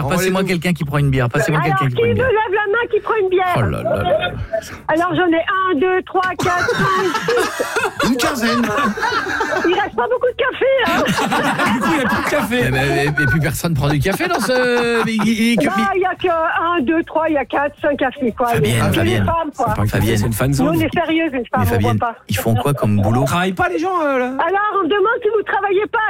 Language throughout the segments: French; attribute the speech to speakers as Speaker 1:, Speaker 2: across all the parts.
Speaker 1: Passez-moi quelqu'un qui prend une bière. Passez-moi
Speaker 2: Alors,
Speaker 1: quelqu'un
Speaker 2: qui
Speaker 1: qui prend une
Speaker 2: me
Speaker 1: bière.
Speaker 2: lève la main qui prend une bière?
Speaker 1: Oh là là là.
Speaker 2: Alors, j'en ai 1, 2, 3, 4, 5, 6.
Speaker 3: Une quinzaine.
Speaker 2: Il reste pas beaucoup de café, hein.
Speaker 4: Du coup, il n'y a plus de café.
Speaker 1: Et puis personne prend du café dans ce...
Speaker 2: Il y a que 1, 2, 3, il y a 4, 5 cafés, quoi.
Speaker 1: Fabienne,
Speaker 2: Les
Speaker 1: Fabienne.
Speaker 2: femmes, quoi.
Speaker 1: Fabienne,
Speaker 4: C'est une fan
Speaker 2: Nous,
Speaker 4: zone.
Speaker 2: on est sérieuses, les femmes,
Speaker 1: mais
Speaker 2: on voit
Speaker 1: Fabienne,
Speaker 2: pas.
Speaker 1: ils font quoi comme boulot?
Speaker 4: Ils travaillent pas les gens là
Speaker 2: Alors, on me demande si vous travaillez pas.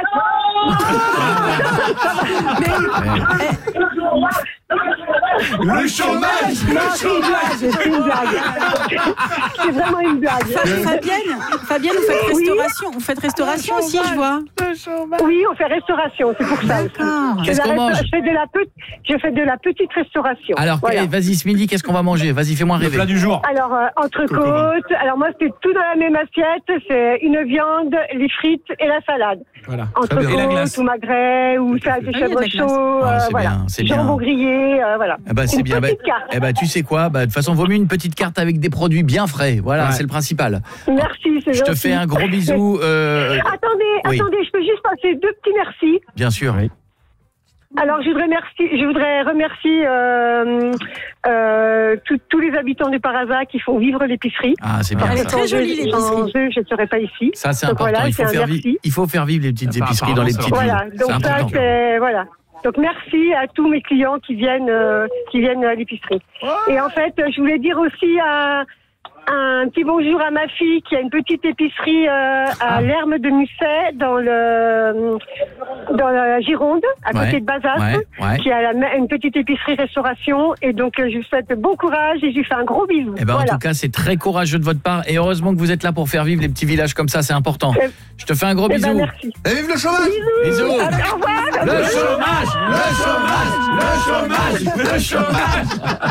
Speaker 3: Le chômage.
Speaker 2: Non, c'est une blague, c'est une blague. C'est vraiment une blague.
Speaker 5: Fabienne, vous faites restauration aussi, je vois.
Speaker 2: Oui, on fait restauration, c'est pour ça aussi.
Speaker 1: Qu'est-ce qu'on mange?
Speaker 2: Je fais de la petite restauration.
Speaker 1: Alors,
Speaker 2: Voilà.
Speaker 1: vas-y, ce midi, qu'est-ce qu'on va manger? Vas-y, fais-moi
Speaker 4: Le
Speaker 1: rêver.
Speaker 4: plat du jour.
Speaker 2: Alors, entrecôte. Alors, moi, c'est tout dans la même assiette. C'est une viande, les frites et la salade.
Speaker 4: Voilà.
Speaker 2: Entrecôte
Speaker 4: Et la glace.
Speaker 2: ou magret ou salade de
Speaker 5: il y a de
Speaker 2: chèvre
Speaker 5: la glace.
Speaker 2: chaud.
Speaker 1: Ah, c'est
Speaker 2: voilà.
Speaker 1: bien, c'est bien.
Speaker 2: Jambon grillé, voilà.
Speaker 1: Eh ben, c'est
Speaker 2: Une
Speaker 1: bien.
Speaker 2: petite carte.
Speaker 1: Eh ben, tu sais quoi? De toute façon, vaut mieux une petite carte avec des produits bien frais. Voilà,
Speaker 4: Ouais.
Speaker 1: c'est le principal.
Speaker 2: Merci, c'est
Speaker 1: Je te
Speaker 2: gentil.
Speaker 1: fais un gros bisou.
Speaker 2: Attendez,
Speaker 1: Oui.
Speaker 2: je peux juste passer 2 petits merci.
Speaker 1: Bien sûr.
Speaker 4: Oui.
Speaker 2: Alors, je voudrais remercier tous les habitants de Paraza qui font vivre l'épicerie.
Speaker 1: Ah, c'est bien.
Speaker 5: Elle est
Speaker 1: Ça.
Speaker 5: très jolie, l'épicerie.
Speaker 2: Sans eux, je ne serais pas ici.
Speaker 1: Ça, c'est
Speaker 2: Donc
Speaker 1: important.
Speaker 2: voilà,
Speaker 1: il faut
Speaker 2: c'est un
Speaker 1: faire
Speaker 2: merci.
Speaker 1: vivre les petites
Speaker 4: Apparemment,
Speaker 1: épiceries dans les
Speaker 4: ça
Speaker 1: petites
Speaker 4: va.
Speaker 2: Voilà,
Speaker 1: villes.
Speaker 2: donc
Speaker 1: C'est
Speaker 2: ça,
Speaker 1: important.
Speaker 2: c'est... Voilà. Donc merci à tous mes clients qui viennent à l'épicerie. Et en fait, je voulais dire aussi un petit bonjour à ma fille qui a une petite épicerie à l'Herme de Musset dans la Gironde, à côté
Speaker 1: Ouais,
Speaker 2: de Bazas,
Speaker 1: ouais.
Speaker 2: qui a une petite épicerie restauration. Et donc je lui souhaite bon courage et je lui fais un gros bisou.
Speaker 1: Eh ben,
Speaker 2: Voilà.
Speaker 1: en tout cas, c'est très courageux de votre part. Et heureusement que vous êtes là pour faire vivre les petits villages comme ça, c'est important. Je te fais un gros
Speaker 2: Eh ben,
Speaker 1: bisou.
Speaker 2: merci.
Speaker 3: Et vive le chômage.
Speaker 1: Bisous.
Speaker 2: Au revoir.
Speaker 1: Le chômage, le chômage, le chômage, le chômage.